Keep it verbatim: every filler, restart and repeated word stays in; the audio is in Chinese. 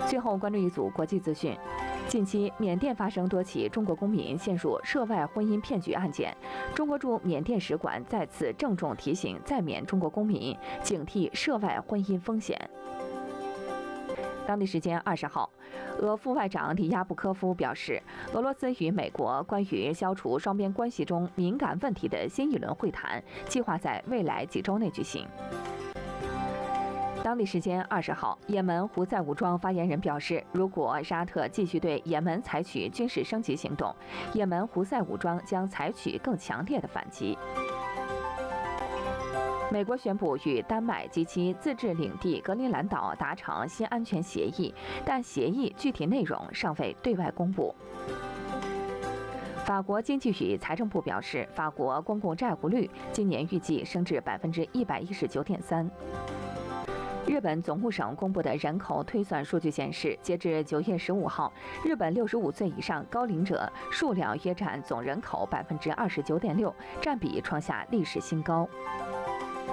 最后关注一组国际资讯。近期，缅甸发生多起中国公民陷入涉外婚姻骗局案件。中国驻缅甸使馆再次郑重提醒在缅中国公民警惕涉外婚姻风险。当地时间二十号，俄副外长里亚布科夫表示，俄罗斯与美国关于消除双边关系中敏感问题的新一轮会谈计划在未来几周内举行。当地时间二十号，也门胡塞武装发言人表示，如果沙特继续对也门采取军事升级行动，也门胡塞武装将采取更强烈的反击。美国宣布与丹麦及其自治领地格陵兰岛达成新安全协议，但协议具体内容尚未对外公布。法国经济与财政部表示，法国公共债务率今年预计升至百分之一百一十九点三。日本总务省公布的人口推算数据显示，截至九月十五号，日本六十五岁以上高龄者数量约占总人口百分之二十九点六，占比创下历史新高。